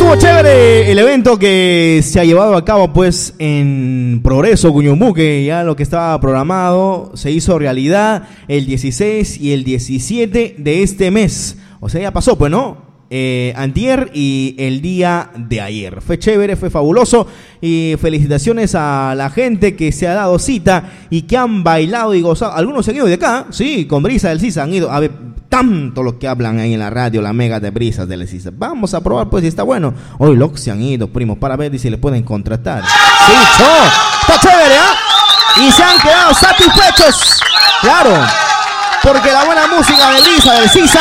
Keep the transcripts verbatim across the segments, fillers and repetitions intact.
Estuvo chévere el evento que se ha llevado a cabo pues en Progreso, Cuñumbuque. Ya lo que estaba programado se hizo realidad el dieciséis y el diecisiete de este mes. O sea, ya pasó pues, ¿no? Eh, antier y el día de ayer. Fue chévere, fue fabuloso y felicitaciones a la gente que se ha dado cita y que han bailado y gozado. Algunos se han ido de acá, sí, con Brisa del Sisa han ido. A ver, tanto lo que hablan ahí en la radio, la mega de Brisas del Sisa. Vamos a probar pues si está bueno. Hoy los se han ido, primos, para ver si le pueden contratar. Sí, cho, está chévere, ¿ah? ¿eh? Y se han quedado satisfechos. Claro, porque la buena música de Brisa del Sisa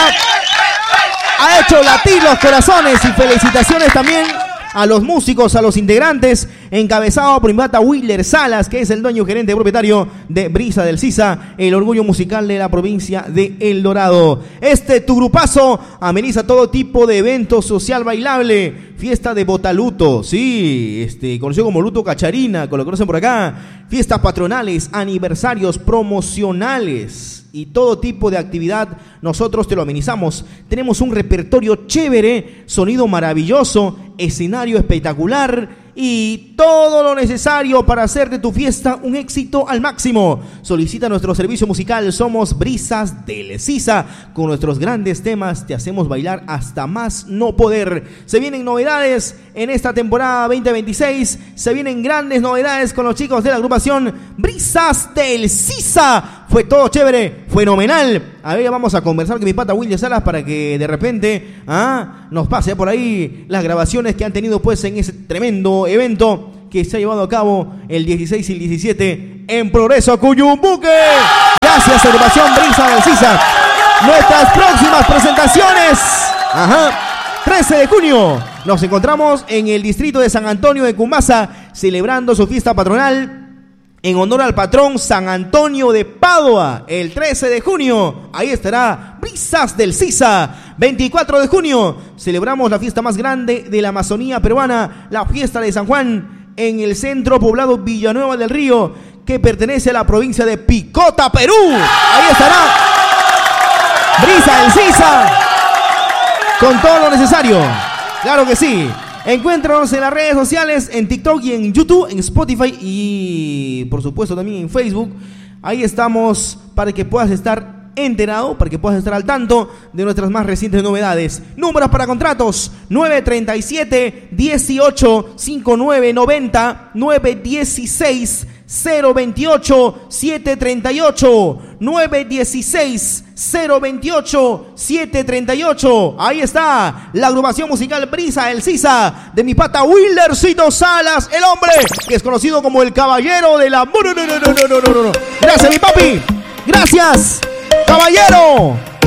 ha hecho latir los corazones. Y felicitaciones también a los músicos, a los integrantes, encabezado por Invata Willer Salas, que es el dueño gerente y propietario de Brisa del Sisa, el orgullo musical de la provincia de El Dorado. Este tu grupazo ameniza todo tipo de evento social bailable. Fiesta de Botaluto, sí, este, conocido como Luto Cacharina, como lo conocen por acá. Fiestas patronales, aniversarios promocionales y todo tipo de actividad, nosotros te lo amenizamos. Tenemos un repertorio chévere, sonido maravilloso, escenario espectacular y todo lo necesario para hacer de tu fiesta un éxito al máximo. Solicita nuestro servicio musical. Somos Brisas del Sisa. Con nuestros grandes temas te hacemos bailar hasta más no poder. Se vienen novedades en esta temporada veinte veintiséis. Se vienen grandes novedades con los chicos de la agrupación Brisas del Sisa. Fue todo chévere, fenomenal. A ver, vamos a conversar con mi pata Willy Salas para que de repente ah, nos pase por ahí las grabaciones que han tenido pues en ese tremendo evento que se ha llevado a cabo el dieciséis y el diecisiete en Progreso, Cuñumbuque. Gracias, agrupación Brisa del Sisa. Nuestras próximas presentaciones. Ajá. trece de junio nos encontramos en el distrito de San Antonio de Cumasa celebrando su fiesta patronal en honor al patrón San Antonio de Padua. El trece de junio, ahí estará Brisas del Sisa. veinticuatro de junio, celebramos la fiesta más grande de la Amazonía peruana, la fiesta de San Juan, en el centro poblado Villanueva del Río, que pertenece a la provincia de Picota, Perú. Ahí estará Brisa del Sisa, con todo lo necesario. Claro que sí. Encuéntranos en las redes sociales, en TikTok y en YouTube, en Spotify y por supuesto también en Facebook. Ahí estamos para que puedas estar enterado, para que puedas estar al tanto de nuestras más recientes novedades. Números para contratos: nueve treinta y siete, dieciocho, cincuenta y nueve noventa, nueve dieciséis, cero veintiocho, setecientos treinta y ocho, nueve dieciséis, cero veintiocho, setecientos treinta y ocho. Ahí está la agrupación musical Brisa del Sisa de mi pata Willercito Salas, el hombre que es conocido como el caballero del amor. No, no, no, no, no, no, no. Gracias, mi papi. Gracias, caballero.